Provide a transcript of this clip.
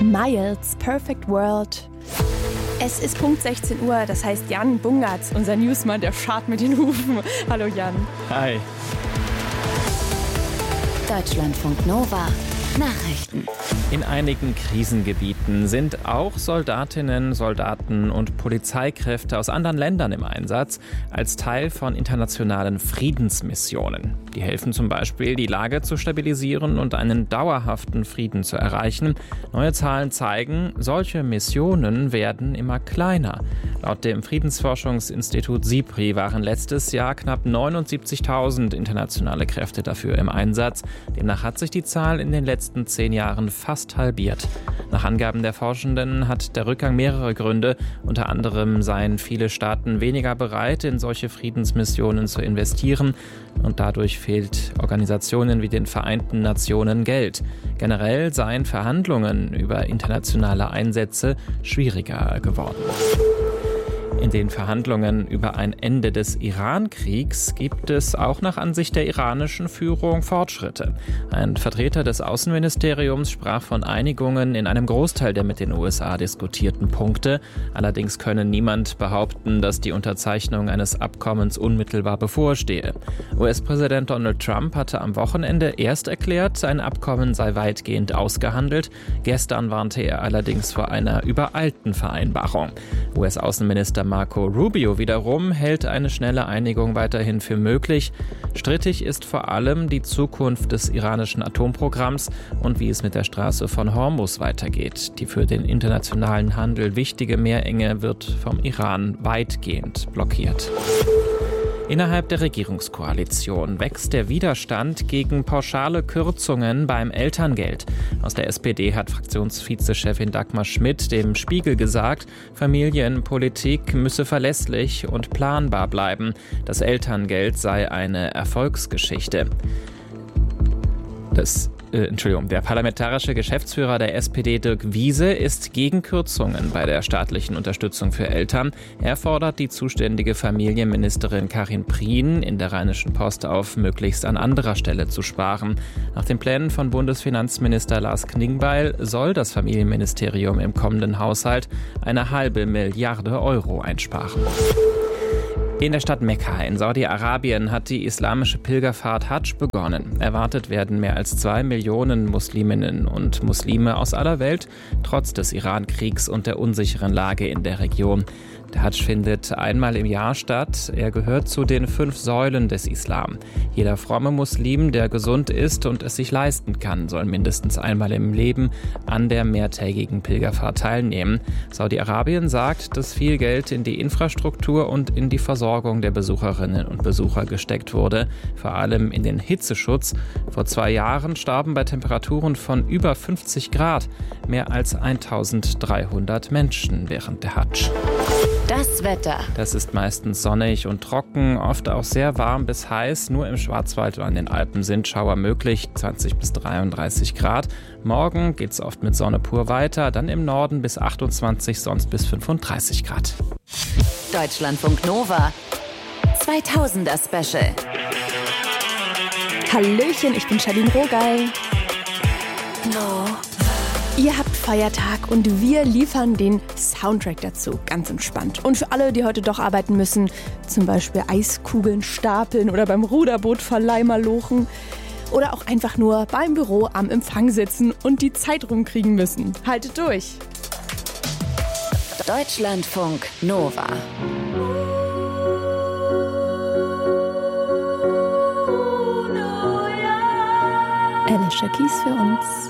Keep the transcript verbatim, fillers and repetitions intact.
Miles, Perfect World. Es ist Punkt sechzehn Uhr, das heißt Jan Bungartz, unser Newsman, der scharrt mit den Hufen. Hallo Jan. Hi. Deutschlandfunk Nova. Nachrichten. In einigen Krisengebieten sind auch Soldatinnen, Soldaten und Polizeikräfte aus anderen Ländern im Einsatz als Teil von internationalen Friedensmissionen. Die helfen zum Beispiel, die Lage zu stabilisieren und einen dauerhaften Frieden zu erreichen. Neue Zahlen zeigen, solche Missionen werden immer kleiner. Laut dem Friedensforschungsinstitut SIPRI waren letztes Jahr knapp neunundsiebzigtausend internationale Kräfte dafür im Einsatz. Demnach hat sich die Zahl in den letzten zehn Jahren fast halbiert. Nach Angaben der Forschenden hat der Rückgang mehrere Gründe. Unter anderem seien viele Staaten weniger bereit, in solche Friedensmissionen zu investieren. Und dadurch fehlt Organisationen wie den Vereinten Nationen Geld. Generell seien Verhandlungen über internationale Einsätze schwieriger geworden. In den Verhandlungen über ein Ende des Iran-Kriegs gibt es auch nach Ansicht der iranischen Führung Fortschritte. Ein Vertreter des Außenministeriums sprach von Einigungen in einem Großteil der mit den U S A diskutierten Punkte. Allerdings könne niemand behaupten, dass die Unterzeichnung eines Abkommens unmittelbar bevorstehe. U S-Präsident Donald Trump hatte am Wochenende erst erklärt, ein Abkommen sei weitgehend ausgehandelt. Gestern warnte er allerdings vor einer übereilten Vereinbarung. U S-Außenminister Marco Rubio wiederum hält eine schnelle Einigung weiterhin für möglich. Strittig ist vor allem die Zukunft des iranischen Atomprogramms und wie es mit der Straße von Hormuz weitergeht. Die für den internationalen Handel wichtige Meerenge wird vom Iran weitgehend blockiert. Innerhalb der Regierungskoalition wächst der Widerstand gegen pauschale Kürzungen beim Elterngeld. Aus der S P D hat Fraktionsvizechefin Dagmar Schmidt dem Spiegel gesagt, Familienpolitik müsse verlässlich und planbar bleiben. Das Elterngeld sei eine Erfolgsgeschichte. Das Äh, Entschuldigung, der parlamentarische Geschäftsführer der S P D, Dirk Wiese, ist gegen Kürzungen bei der staatlichen Unterstützung für Eltern. Er fordert die zuständige Familienministerin Karin Prien in der Rheinischen Post auf, möglichst an anderer Stelle zu sparen. Nach den Plänen von Bundesfinanzminister Lars Klingbeil soll das Familienministerium im kommenden Haushalt eine halbe Milliarde Euro einsparen. In der Stadt Mekka in Saudi-Arabien hat die islamische Pilgerfahrt Hadsch begonnen. Erwartet werden mehr als zwei Millionen Musliminnen und Muslime aus aller Welt, trotz des Iran-Kriegs und der unsicheren Lage in der Region. Der Hadsch findet einmal im Jahr statt. Er gehört zu den fünf Säulen des Islam. Jeder fromme Muslim, der gesund ist und es sich leisten kann, soll mindestens einmal im Leben an der mehrtägigen Pilgerfahrt teilnehmen. Saudi-Arabien sagt, dass viel Geld in die Infrastruktur und in die Versorgung der Besucherinnen und Besucher gesteckt wurde, vor allem in den Hitzeschutz. Vor zwei Jahren starben bei Temperaturen von über fünfzig Grad mehr als eintausenddreihundert Menschen während der Hadsch. Das Wetter. Das ist meistens sonnig und trocken, oft auch sehr warm bis heiß. Nur im Schwarzwald und an den Alpen sind Schauer möglich, zwanzig bis dreiunddreißig Grad. Morgen geht es oft mit Sonne pur weiter, dann im Norden bis achtundzwanzig, sonst bis fünfunddreißig Grad. Deutschlandfunk Nova. zweitausender Special. Hallöchen, ich bin Charlene Rogal. No. Ihr habt Feiertag und wir liefern den Soundtrack dazu, ganz entspannt. Und für alle, die heute doch arbeiten müssen, zum Beispiel Eiskugeln stapeln oder beim Ruderbootverleih malochen oder auch einfach nur beim Büro am Empfang sitzen und die Zeit rumkriegen müssen. Haltet durch! Deutschlandfunk Nova. Alicia Keys für uns.